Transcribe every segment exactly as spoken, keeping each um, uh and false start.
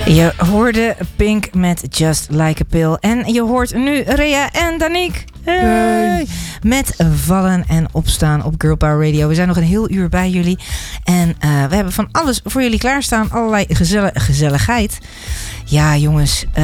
Je hoorde Pink met Just Like a Pill. En je hoort nu Rea en Danique. Hey. Met Vallen en Opstaan op Girl Power Radio. We zijn nog een heel uur bij jullie. En uh, we hebben van alles voor jullie klaarstaan. Allerlei gezelle, gezelligheid. Ja, jongens. Uh,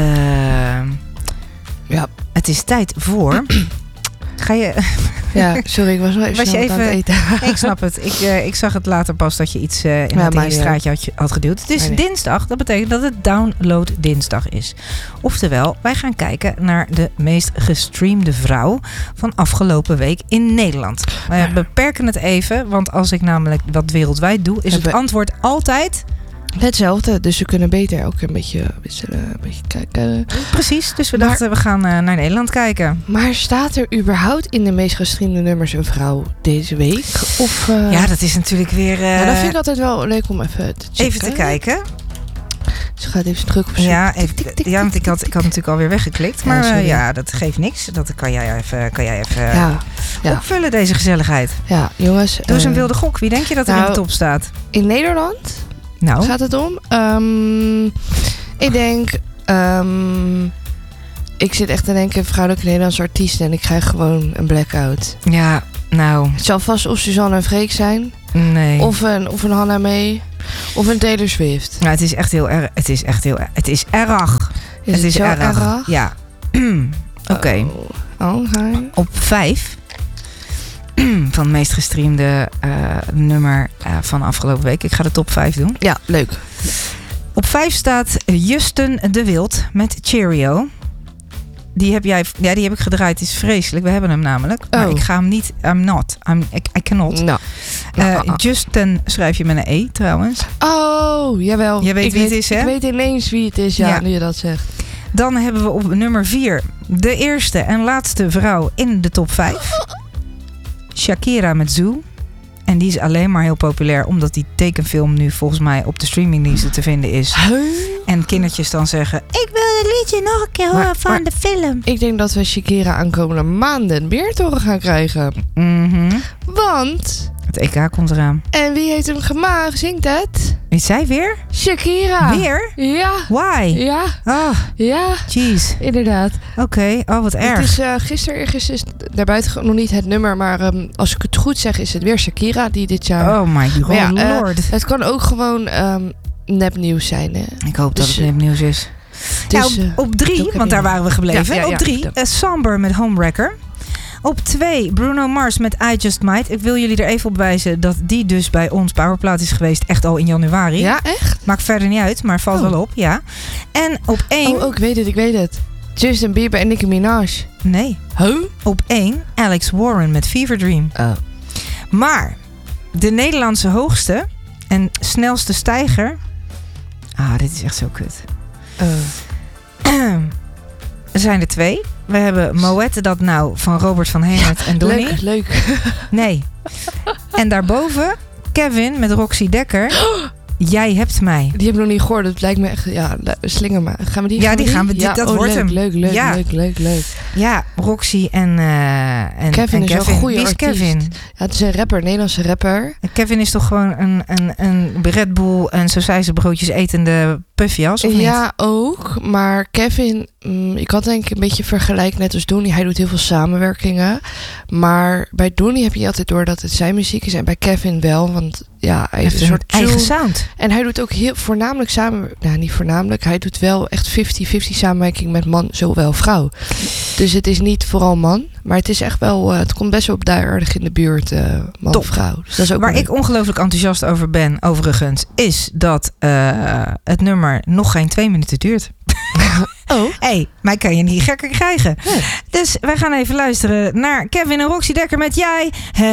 ja. Het is tijd voor... Ga je... Ja, sorry, ik was wel even, was je even aan het eten. Ik snap het. Ik, uh, ik zag het later pas dat je iets uh, in ja, het straatje had, had geduwd. Het is dinsdag. Dat betekent dat het Download Dinsdag is. Oftewel, wij gaan kijken naar de meest gestreamde vrouw van afgelopen week in Nederland. We ja. beperken het even, want als ik namelijk dat wereldwijd doe, is Hebben... het antwoord altijd... hetzelfde, dus we kunnen beter ook een beetje wisselen, een beetje kijken. Precies, dus we maar, dachten we gaan uh, naar Nederland kijken. Maar staat er überhaupt in de meest gestreamde nummers een vrouw deze week? Of, uh... Ja, dat is natuurlijk weer... Uh... Ja, dat vind ik altijd wel leuk om even te checken. Even te kijken. Dus gaat even terug op zoek. Ja, even, ja, want ik had, ik had natuurlijk alweer weggeklikt. Maar ja, uh, ja, dat geeft niks. Dat kan jij even, kan jij even ja, ja. opvullen, deze gezelligheid. Ja, jongens. Doe eens uh, een wilde gok. Wie denk je dat er nou, in de top staat? In Nederland... Nou. Gaat het om? Um, ik denk... Um, ik zit echt te denken... vrouwelijke Nederlandse artiesten... en ik krijg gewoon een blackout. Ja, nou... Het zal vast of Suzanne en Freek zijn. Nee. Of een, of een Hannah May. Of een Taylor Swift. Nou, het is echt heel erg. Het is echt heel erg. Het is erg. Is het het is erg. erg? Ja. Oké. Okay. Oh, okay. Op vijf... van het meest gestreamde uh, nummer uh, van afgelopen week. Ik ga de top vijf doen. Ja, leuk. Op vijf staat Justin de Wild met Cheerio. Die heb jij, ja, die heb ik gedraaid. Het is vreselijk. We hebben hem namelijk. Oh. Maar ik ga hem niet. I'm not. I'm, I, I cannot. No. Uh, no, no. Justin schrijf je met een E trouwens. Oh, jawel. Jij weet ik wie weet, het is, hè? Ik weet ineens wie het is, ja, ja. Nu je dat zegt. Dan hebben we op nummer vier de eerste en laatste vrouw in de top vijf. Shakira met Zoo. En die is alleen maar heel populair omdat die tekenfilm nu volgens mij op de streamingdiensten te vinden is. Huh? En kindertjes dan zeggen, ik wil het liedje nog een keer horen van maar, de film. Ik denk dat we Shakira aankomende maanden weer toren gaan krijgen. Mm-hmm. Want... het E K komt eraan. En wie heeft hem gemaakt? Zingt het? Is zij weer? Shakira. Weer? Ja. Why? Ja. Oh. Ja. Jeez. Inderdaad. Oké. Okay. Oh, wat erg. Het is uh, gisteren, eergisteren is naar buiten nog niet het nummer. Maar um, als ik het goed zeg, is het weer Shakira die dit jaar... Oh my god, ja, lord. Uh, het kan ook gewoon um, nepnieuws zijn. Hè? Ik hoop dus, dat het nepnieuws is. Dus, nou, op drie, want daar waren we gebleven. Ja, ja, ja, op drie, ja. uh, Somber met Homewrecker. Op twee, Bruno Mars met I Just Might. Ik wil jullie er even op wijzen dat die dus bij ons Powerplaat is geweest. Echt al in januari. Ja, echt? Maakt verder niet uit, maar valt oh. wel op, ja. En op één... Oh, oh, ik weet het, ik weet het. Justin Bieber en Nicki Minaj. Nee. Huh? Op één, Alex Warren met Fever Dream. Oh. Maar de Nederlandse hoogste en snelste stijger... Ah, dit is echt zo kut. Oh. Er zijn er twee. We hebben Moette dat nou van Robert van Hemert ja, en Donnie. Leuk, leuk. Nee. En daarboven Kevin met Roxy Dekker. Oh. Jij hebt mij. Die heb ik nog niet gehoord. Dat lijkt me echt... Ja, slinger maar. Gaan we die Ja, gaan die we gaan we... Die, ja, dat oh, wordt leuk, hem. Leuk, leuk, ja. leuk, leuk, leuk. Ja, Roxy en, uh, en Kevin. En is Kevin. een goede Wie is artiest. Kevin? Ja, het is een rapper, een Nederlandse rapper. Kevin is toch gewoon een, een, een Red Bull en broodjes etende puffjas, of niet? Ja, ook. Maar Kevin, mm, ik had denk ik een beetje vergelijk net als Donnie. Hij doet heel veel samenwerkingen. Maar bij Donnie heb je altijd door dat het zijn muziek is. En bij Kevin wel, want ja, hij heeft een soort eigen sound. En hij doet ook heel voornamelijk samen... Nou, niet voornamelijk. Hij doet wel echt vijftig vijftig samenwerking met man, zowel vrouw. Dus het is niet vooral man. Maar het is echt wel... Uh, het komt best wel op aardig in de buurt, uh, man of vrouw. Dus dat is ook waar ik ongelooflijk enthousiast over ben, overigens, is dat uh, het nummer nog geen twee minuten duurt. Oh. Hey, mij kan je niet gekker krijgen. Oh. Dus wij gaan even luisteren naar Kevin en Roxy Dekker met Jij